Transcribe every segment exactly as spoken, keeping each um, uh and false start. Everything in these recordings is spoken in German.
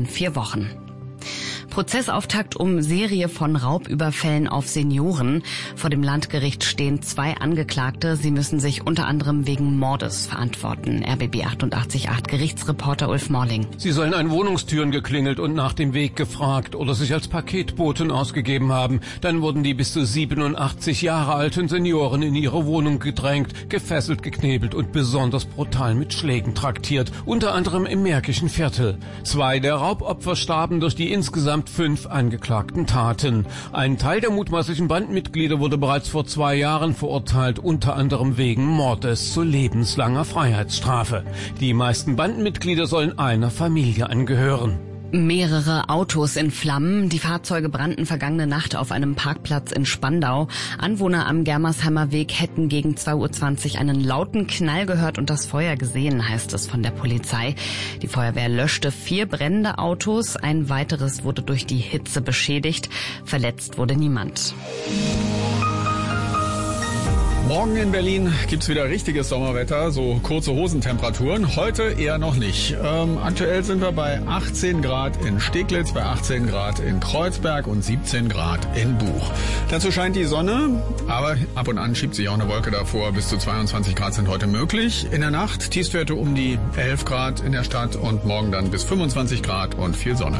in vier Wochen. Prozessauftakt um Serie von Raubüberfällen auf Senioren. Vor dem Landgericht stehen zwei Angeklagte. Sie müssen sich unter anderem wegen Mordes verantworten. R B B achtundachtzig Komma acht Gerichtsreporter Ulf Morling. Sie sollen an Wohnungstüren geklingelt und nach dem Weg gefragt oder sich als Paketboten ausgegeben haben. Dann wurden die bis zu siebenundachtzig Jahre alten Senioren in ihre Wohnung gedrängt, gefesselt, geknebelt und besonders brutal mit Schlägen traktiert. Unter anderem im Märkischen Viertel. Zwei der Raubopfer starben durch die insgesamt fünf angeklagten Taten. Ein Teil der mutmaßlichen Bandmitglieder wurde bereits vor zwei Jahren verurteilt, unter anderem wegen Mordes zu lebenslanger Freiheitsstrafe. Die meisten Bandenmitglieder sollen einer Familie angehören. Mehrere Autos in Flammen. Die Fahrzeuge brannten vergangene Nacht auf einem Parkplatz in Spandau. Anwohner am Germersheimer Weg hätten gegen zwei Uhr zwanzig einen lauten Knall gehört und das Feuer gesehen, heißt es von der Polizei. Die Feuerwehr löschte vier brennende Autos. Ein weiteres wurde durch die Hitze beschädigt. Verletzt wurde niemand. Morgen in Berlin gibt's wieder richtiges Sommerwetter, so kurze Hosentemperaturen. Heute eher noch nicht. Ähm, aktuell sind wir bei achtzehn Grad in Steglitz, bei achtzehn Grad in Kreuzberg und siebzehn Grad in Buch. Dazu scheint die Sonne, aber ab und an schiebt sich auch eine Wolke davor. Bis zu zweiundzwanzig Grad sind heute möglich. In der Nacht Tiefstwerte um die elf Grad in der Stadt und morgen dann bis fünfundzwanzig Grad und viel Sonne.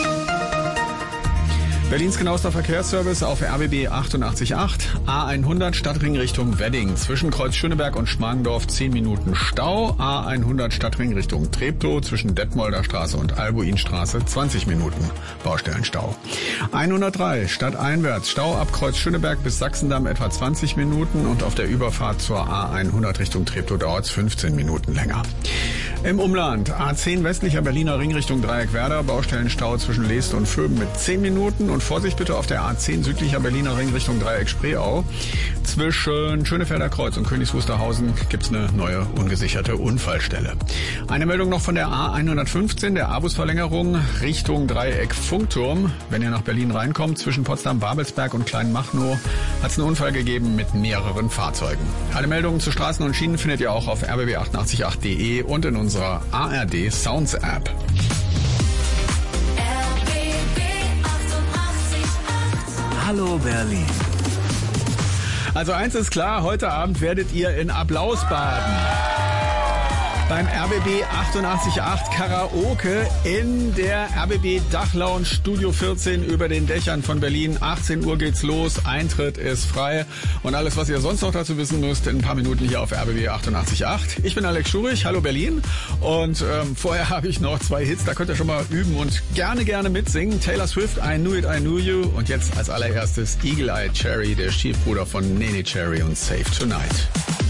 Berlins genauester Verkehrsservice auf R B B achtundachtzig Komma acht. A hundert Stadtring Richtung Wedding. Zwischen Kreuz Schöneberg und Schmargendorf zehn Minuten Stau. A hundert Stadtring Richtung Treptow. Zwischen Detmolder Straße und Albuinstraße zwanzig Minuten Baustellenstau. hundertdrei stadteinwärts. Stau ab Kreuz Schöneberg bis Sachsendamm etwa zwanzig Minuten. Und auf der Überfahrt zur A hundert Richtung Treptow dauert es fünfzehn Minuten länger. Im Umland A zehn westlicher Berliner Ring Richtung Dreieckwerder. Baustellenstau zwischen Leest und Vöben mit zehn Minuten. Und Vorsicht bitte auf der A zehn südlicher Berliner Ring Richtung Dreieck Spreeau. Zwischen Schönefelder Kreuz und Königs Wusterhausen gibt's eine neue ungesicherte Unfallstelle. Eine Meldung noch von der A hundertfünfzehn, der A-Bus-Verlängerung Richtung Dreieck Funkturm. Wenn ihr nach Berlin reinkommt, zwischen Potsdam-Babelsberg und Kleinmachnow hat's einen Unfall gegeben mit mehreren Fahrzeugen. Alle Meldungen zu Straßen und Schienen findet ihr auch auf r b b achtundachtzig Komma acht punkt de und in unserer A R D Sounds App. Hallo Berlin. Also eins ist klar, heute Abend werdet ihr in Applaus baden. Beim R B B achtundachtzig Komma acht Karaoke in der R B B Dachlounge Studio vierzehn über den Dächern von Berlin. achtzehn Uhr geht's los, Eintritt ist frei und alles, was ihr sonst noch dazu wissen müsst, in ein paar Minuten hier auf R B B achtundachtzig Komma acht. Ich bin Alex Schurich, hallo Berlin und ähm, vorher habe ich noch zwei Hits, da könnt ihr schon mal üben und gerne, gerne mitsingen. Taylor Swift, I Knew It, I Knew You und jetzt als allererstes Eagle Eye Cherry, der Stiefbruder von Nene Cherry und Save Tonight.